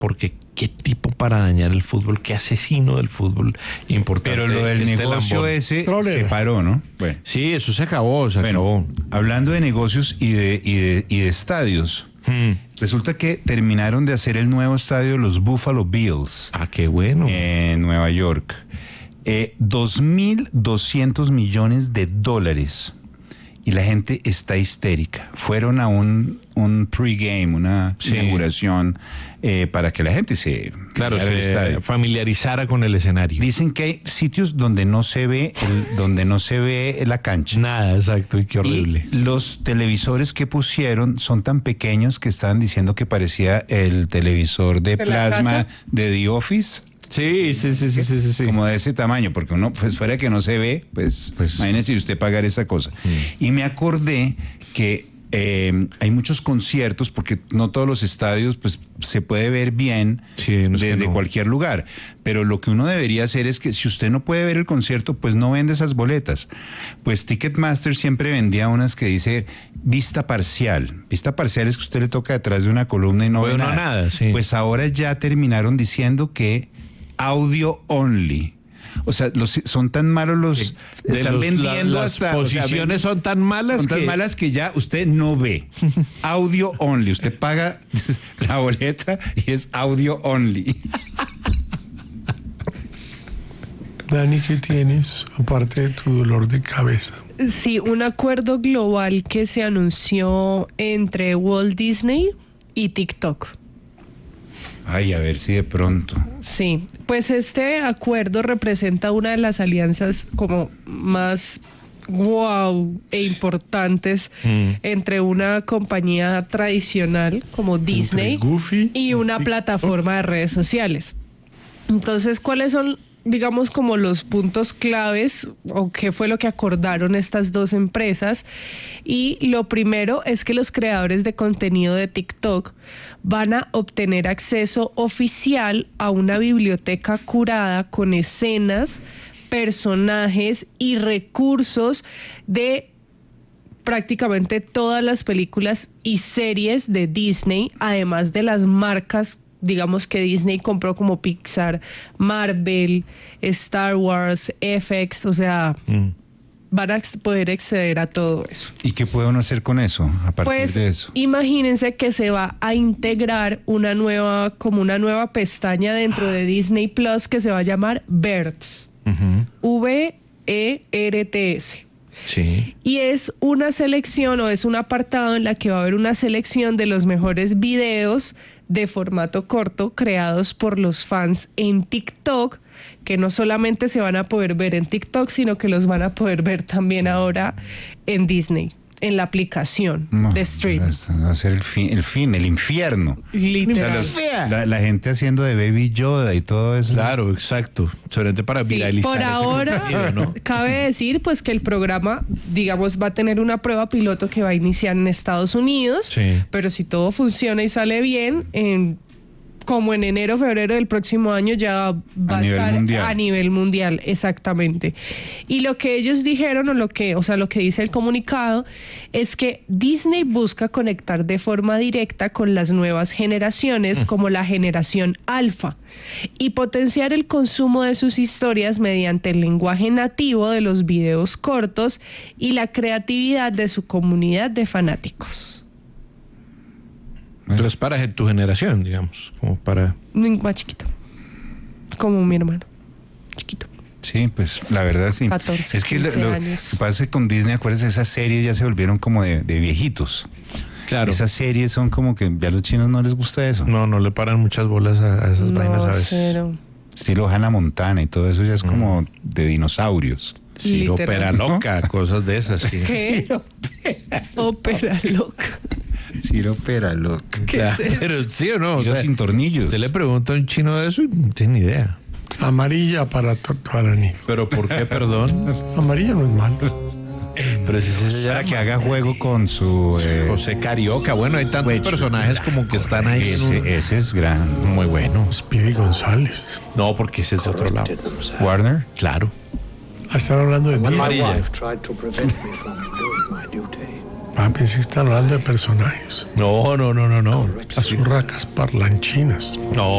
porque qué tipo para dañar el fútbol, qué asesino del fútbol importante. Pero lo del negocio Lambón. ese se paró, ¿no? Bueno. Sí, eso se acabó, acabó. Hablando de negocios y de estadios, resulta que terminaron de hacer el nuevo estadio de los Buffalo Bills. Ah, qué bueno. En Nueva York. 2.200 millones de dólares. Y la gente está histérica. Fueron a un pregame, una inauguración para que la gente se familiarizara con el escenario. Dicen que hay sitios donde no se ve la cancha. Nada, exacto, y qué horrible. Y los televisores que pusieron son tan pequeños que estaban diciendo que parecía el televisor de plasma de The Office. Sí. Como de ese tamaño, porque uno, pues fuera que no se ve, pues imagínese usted pagar esa cosa. Y me acordé que hay muchos conciertos, porque no todos los estadios pues se puede ver bien desde cualquier lugar. Pero lo que uno debería hacer es que si usted no puede ver el concierto, pues no vende esas boletas. Pues Ticketmaster siempre vendía unas que dice vista parcial. Vista parcial es que usted le toca detrás de una columna y no ve nada. Pues ahora ya terminaron diciendo que audio only. O sea, son tan malos los están vendiendo las hasta posiciones son tan malas que ya usted no ve. Audio only. Usted paga la boleta y es audio only. Dani, ¿qué tienes aparte de tu dolor de cabeza? Sí, un acuerdo global que se anunció entre Walt Disney y TikTok. Ay, a ver si de pronto. Sí, pues este acuerdo representa una de las alianzas como más wow e importantes entre una compañía tradicional como Disney y una plataforma de redes sociales. Entonces, ¿cuáles son, digamos, como los puntos claves o qué fue lo que acordaron estas dos empresas? Y lo primero es que los creadores de contenido de TikTok van a obtener acceso oficial a una biblioteca curada con escenas, personajes y recursos de prácticamente todas las películas y series de Disney, además de las marcas, digamos, que Disney compró, como Pixar, Marvel, Star Wars, FX, o sea, van a poder acceder a todo eso. ¿Y qué puede uno hacer con eso, a partir de eso? Imagínense que se va a integrar una nueva pestaña dentro de Disney Plus que se va a llamar VERTS. VERTS. Sí. Y es una selección, o es un apartado en la que va a haber una selección de los mejores videos de formato corto creados por los fans en TikTok, que no solamente se van a poder ver en TikTok, sino que los van a poder ver también ahora en Disney, en la aplicación de stream. Va a ser el infierno. Literal. O sea, la gente haciendo de Baby Yoda y todo eso. Claro, exacto. Solamente para viralizar. Por ahora, ¿no? Cabe decir pues que el programa, digamos, va a tener una prueba piloto que va a iniciar en Estados Unidos, pero si todo funciona y sale bien, como en enero, febrero del próximo año ya va a estar a nivel mundial, exactamente. Y lo que ellos dijeron, lo que dice el comunicado, es que Disney busca conectar de forma directa con las nuevas generaciones, como la generación alfa, y potenciar el consumo de sus historias mediante el lenguaje nativo de los videos cortos y la creatividad de su comunidad de fanáticos. Pero es para tu generación, digamos, como para... Más chiquito, como mi hermano, chiquito. Sí, pues la verdad sí. 14, es que 15 lo años. que pasa con Disney, acuérdense, esas series ya se volvieron como de viejitos. Claro. Esas series son como que ya a los chinos no les gusta eso. No le paran muchas bolas a esas vainas a veces. Cero. Estilo Hannah Montana y todo eso ya es como de dinosaurios. Sí, ópera loca, cosas de esas. Sí. ¿Qué? Ópera loca. Ciro Peraloc. Claro, pero sí o no. O sea, sin tornillos. Usted le pregunta a un chino de eso y no tiene ni idea. Amarilla para Nico. ¿Pero por qué, perdón? Amarilla no es malo. Pero si se para que haga juego con su... José Carioca. Bueno, hay tantos personajes como que están ahí. Ese es gran. Muy bueno. Speedy González. No, porque ese es de otro lado. Warner. Claro. Están hablando de Amarilla. Pensé que están hablando de personajes. No. Las urracas parlanchinas. No.